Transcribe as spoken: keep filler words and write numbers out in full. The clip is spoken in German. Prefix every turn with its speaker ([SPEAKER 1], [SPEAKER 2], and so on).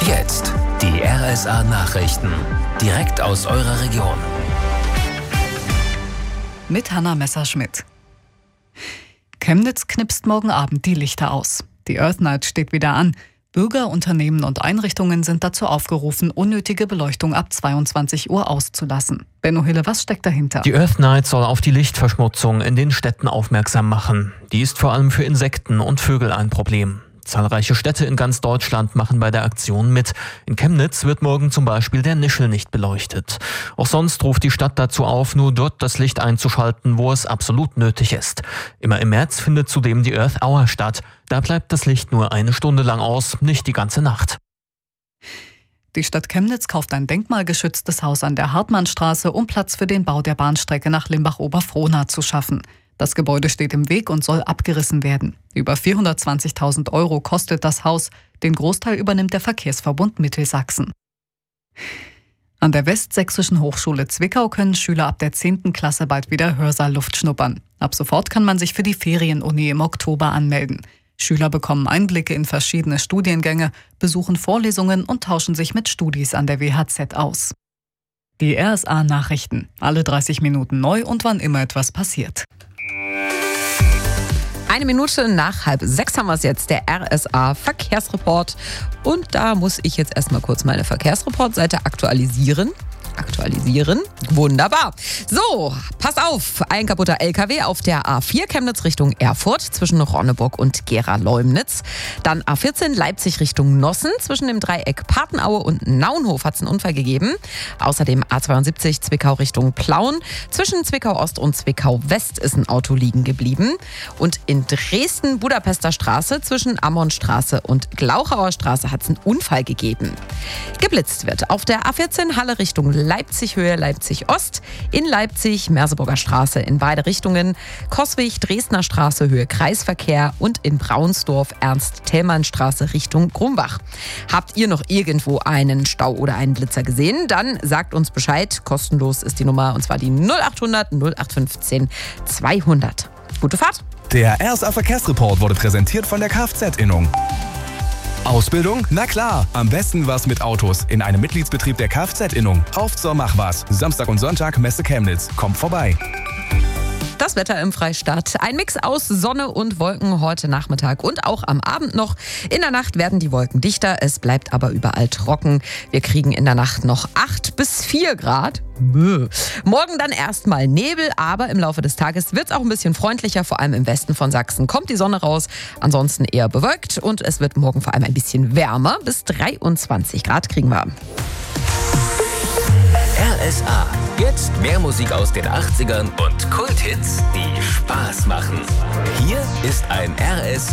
[SPEAKER 1] Jetzt die R S A-Nachrichten. Direkt aus eurer Region.
[SPEAKER 2] Mit Hanna Messerschmidt. Chemnitz knipst morgen Abend die Lichter aus. Die Earth Night steht wieder an. Bürger, Unternehmen und Einrichtungen sind dazu aufgerufen, unnötige Beleuchtung ab zweiundzwanzig Uhr auszulassen. Benno Hille, was steckt dahinter?
[SPEAKER 3] Die Earth Night soll auf die Lichtverschmutzung in den Städten aufmerksam machen. Die ist vor allem für Insekten und Vögel ein Problem. Zahlreiche Städte in ganz Deutschland machen bei der Aktion mit. In Chemnitz wird morgen zum Beispiel der Nischel nicht beleuchtet. Auch sonst ruft die Stadt dazu auf, nur dort das Licht einzuschalten, wo es absolut nötig ist. Immer im März findet zudem die Earth Hour statt. Da bleibt das Licht nur eine Stunde lang aus, nicht die ganze Nacht.
[SPEAKER 2] Die Stadt Chemnitz kauft ein denkmalgeschütztes Haus an der Hartmannstraße, um Platz für den Bau der Bahnstrecke nach Limbach-Oberfrohna zu schaffen. Das Gebäude steht im Weg und soll abgerissen werden. Über vierhundertzwanzigtausend Euro kostet das Haus. Den Großteil übernimmt der Verkehrsverbund Mittelsachsen. An der Westsächsischen Hochschule Zwickau können Schüler ab der zehnten Klasse bald wieder Hörsaal-Luft schnuppern. Ab sofort kann man sich für die Ferienuni im Oktober anmelden. Schüler bekommen Einblicke in verschiedene Studiengänge, besuchen Vorlesungen und tauschen sich mit Studis an der W H Z aus. Die R S A-Nachrichten. Alle dreißig Minuten neu und wann immer etwas passiert.
[SPEAKER 4] Eine Minute nach halb sechs haben wir es jetzt, der R S A-Verkehrsreport. Und da muss ich jetzt erstmal kurz meine Verkehrsreport-Seite aktualisieren. Aktualisieren. Wunderbar. So, pass auf. Ein kaputter L K W auf der A vier Chemnitz Richtung Erfurt zwischen Ronneburg und Gera-Leumnitz. Dann A vierzehn Leipzig Richtung Nossen. Zwischen dem Dreieck Patenaue und Naunhof hat es einen Unfall gegeben. Außerdem A zweiundsiebzig Zwickau Richtung Plauen. Zwischen Zwickau Ost und Zwickau West ist ein Auto liegen geblieben. Und in Dresden Budapester Straße zwischen Ammonstraße und Glauchauer Straße hat es einen Unfall gegeben. Geblitzt wird auf der A vierzehn Halle Richtung Leipzig Höhe Leipzig Ost, in Leipzig Merseburger Straße in beide Richtungen, Coswig Dresdner Straße Höhe Kreisverkehr und in Braunsdorf Ernst-Thälmann-Straße Richtung Grumbach. Habt ihr noch irgendwo einen Stau oder einen Blitzer gesehen? Dann sagt uns Bescheid. Kostenlos ist die Nummer und zwar die null achthundert null acht fünfzehn zweihundert. Gute Fahrt!
[SPEAKER 5] Der R S A-Verkehrsreport wurde präsentiert von der Kfz-Innung. Ausbildung? Na klar, am besten was mit Autos in einem Mitgliedsbetrieb der Kfz-Innung. Auf zur Machwas. Samstag und Sonntag Messe Chemnitz. Kommt vorbei.
[SPEAKER 4] Das Wetter im Freistaat. Ein Mix aus Sonne und Wolken heute Nachmittag und auch am Abend noch. In der Nacht werden die Wolken dichter, es bleibt aber überall trocken. Wir kriegen in der Nacht noch acht bis vier Grad. Bäh. Morgen dann erstmal Nebel, aber im Laufe des Tages wird es auch ein bisschen freundlicher. Vor allem im Westen von Sachsen kommt die Sonne raus. Ansonsten eher bewölkt und es wird morgen vor allem ein bisschen wärmer. Bis dreiundzwanzig Grad kriegen wir.
[SPEAKER 1] R S A. Jetzt mehr Musik aus den achtzigern und Kulthits, die Spaß machen. Hier ist ein R S